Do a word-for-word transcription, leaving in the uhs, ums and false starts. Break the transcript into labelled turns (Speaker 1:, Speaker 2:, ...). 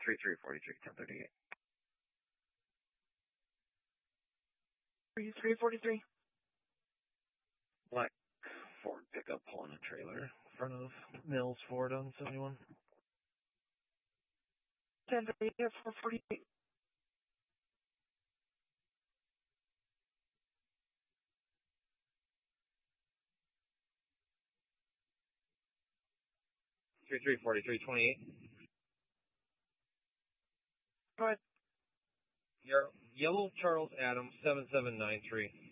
Speaker 1: three three forty-three, ten thirty-eight.
Speaker 2: three three forty-three.
Speaker 1: Black Ford pickup pulling a trailer in front of Mills Ford on seventy-one.
Speaker 2: ten thirty-eight, four forty-eight.
Speaker 1: three three forty-three, twenty-eight.
Speaker 2: Go ahead.
Speaker 1: Yellow Charles Adams, seven seven nine three.